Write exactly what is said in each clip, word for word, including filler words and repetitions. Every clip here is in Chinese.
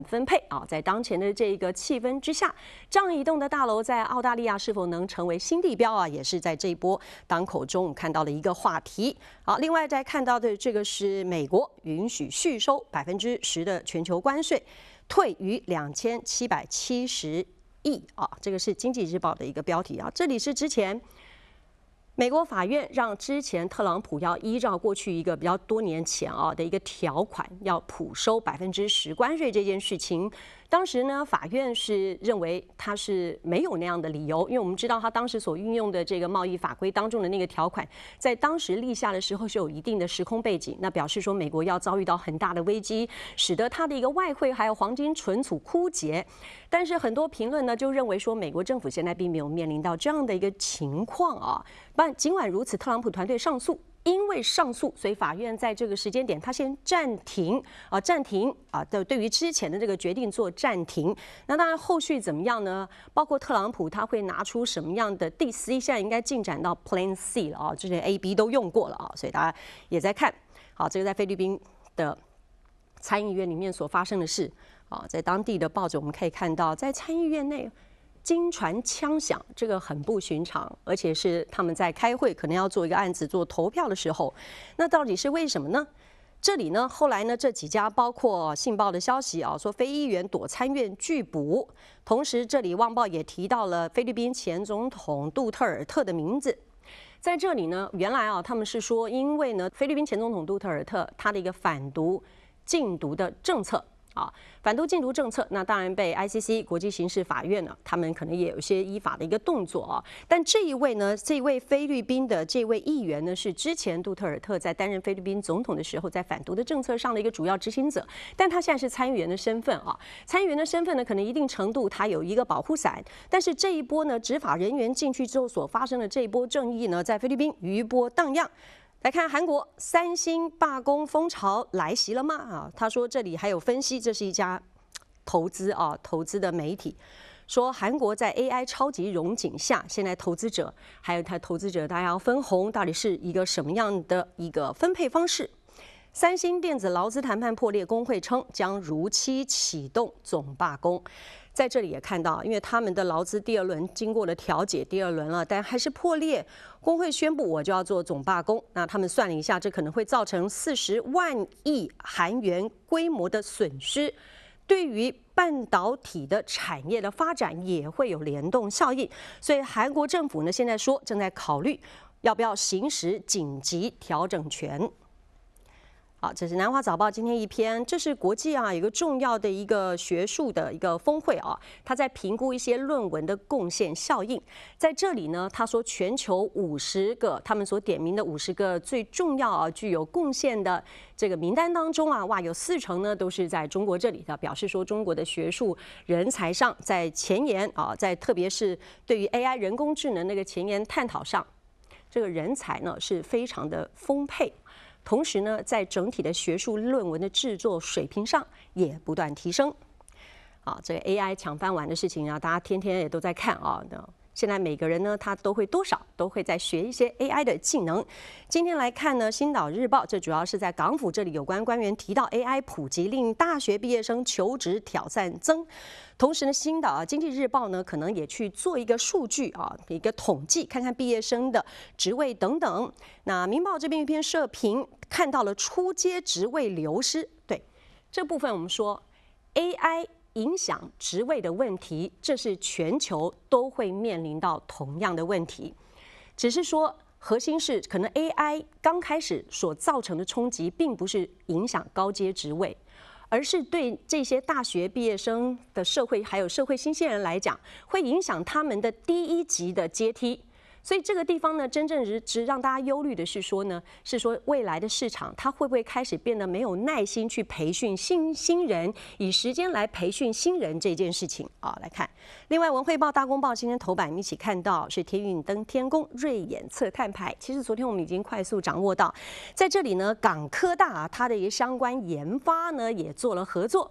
分配啊，在当前的这个气氛之下，这样一栋的大楼在澳大利亚是否能成为新地标啊，也是在这一波当口中我们看到的一个话题。好，另外再看到的这个是美国允许续收百分之十的全球关税，退于两千七百七十亿啊，这个是经济日报的一个标题啊，这里是之前。美国法院让之前特朗普要依照过去一个比较多年前啊的一个条款，要普收百分之十关税这件事情，当时呢，法院是认为他是没有那样的理由，因为我们知道他当时所运用的这个贸易法规当中的那个条款，在当时立下的时候是有一定的时空背景，那表示说美国要遭遇到很大的危机，使得他的一个外汇还有黄金存储枯竭。但是很多评论呢就认为说，美国政府现在并没有面临到这样的一个情况啊。但尽管如此，特朗普团队上诉，因为上诉，所以法院在这个时间点，他先暂停啊，暂停啊的对于之前的这个决定做暂停。那当然后续怎么样呢？包括特朗普他会拿出什么样的第 C， 现在应该进展到 Plan C 了啊，之前 A、B 都用过了啊，所以大家也在看。好，这个在菲律宾的参议院里面所发生的事啊，在当地的报纸我们可以看到，在参议院内。经传枪响，这个很不寻常，而且是他们在开会，可能要做一个案子做投票的时候，那到底是为什么呢？这里呢，后来呢，这几家包括《信报》的消息啊，说非议员躲参院拒捕，同时这里《旺报》也提到了菲律宾前总统杜特尔特的名字。在这里呢，原来啊，他们是说，因为呢，菲律宾前总统杜特尔特他的一个反毒禁毒的政策。啊，反毒禁毒政策，那当然被 I C C 国际刑事法院呢，他们可能也有一些依法的一个动作啊。但这一位呢，这位菲律宾的这位议员呢，是之前杜特尔特在担任菲律宾总统的时候，在反毒的政策上的一个主要执行者。但他现在是参议员的身份啊，参议员的身份呢，可能一定程度他有一个保护伞。但是这一波呢，执法人员进去之后所发生的这一波正义呢，在菲律宾余波荡漾。来看韩国三星罢工风潮来袭了吗？啊，他说这里还有分析，这是一家投资啊投资的媒体说，韩国在 A I 超级荣景下，现在投资者还有他投资者大家要分红，到底是一个什么样的一个分配方式？三星电子劳资谈判破裂，工会称将如期启动总罢工。在这里也看到，因为他们的劳资第二轮经过了调解，第二轮了，但还是破裂。工会宣布我就要做总罢工。那他们算了一下，这可能会造成四十万亿韩元规模的损失，对于半导体的产业的发展也会有联动效应。所以韩国政府呢，现在说正在考虑要不要行使紧急调整权。好，这是南华早报今天一篇，这是国际啊有一个重要的一个学术的一个峰会啊，他在评估一些论文的贡献效应。在这里呢，他说全球五十个他们所点名的五十个最重要啊具有贡献的这个名单当中啊，哇，有四成呢都是在中国这里的，表示说中国的学术人才上在前沿啊，在特别是对于 A I 人工智能那个前沿探讨上，这个人才呢是非常的丰沛。同时呢，在整体的学术论文的制作水平上也不断提升。啊，这个 A I 抢饭碗的事情啊，大家天天也都在看啊。现在每个人呢，他都会多少都会在学一些 A I 的技能。今天来看呢，《星岛日报》这主要是在港府这里有关官员提到 A I 普及令大学毕业生求职挑战增。同时呢，《星岛啊经济日报》呢可能也去做一个数据啊，一个统计，看看毕业生的职位等等。那《明报》这边一篇社评看到了初阶职位流失，对这部分我们说 A I。影响职位的问题，这是全球都会面临到同样的问题，只是说核心是可能 A I 刚开始所造成的冲击，并不是影响高阶职位，而是对这些大学毕业生的社会还有社会新鲜人来讲，会影响他们的第一级的阶梯。所以这个地方呢，真正值让大家忧虑的是说呢，是说未来的市场它会不会开始变得没有耐心去培训新新人，以时间来培训新人这件事情啊，来看。另外，《文汇报》、《大公报》今天头版一起看到是天运登天宫瑞眼测碳排。其实昨天我们已经快速掌握到，在这里呢，港科大啊，它的一个相关研发呢也做了合作。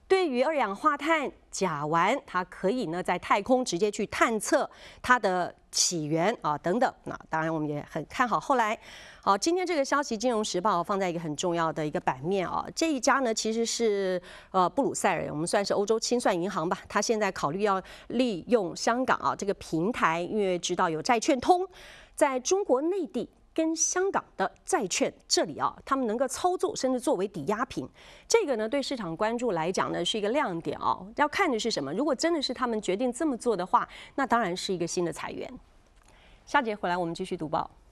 对于二氧化碳甲烷，它可以呢在太空直接去探测它的起源啊等等。那当然我们也很看好后来。好，今天这个消息，《金融时报》放在一个很重要的一个版面啊。这一家呢其实是呃布鲁塞尔，我们算是欧洲清算银行吧。它现在考虑要利用香港啊这个平台，因为知道有债券通，在中国内地跟香港的债券这里啊，他们能够操作，甚至作为抵押品。这个呢，对市场关注来讲呢，是一个亮点啊。要看的是什么？如果真的是他们决定这么做的话，那当然是一个新的裁员。下节回来我们继续读报。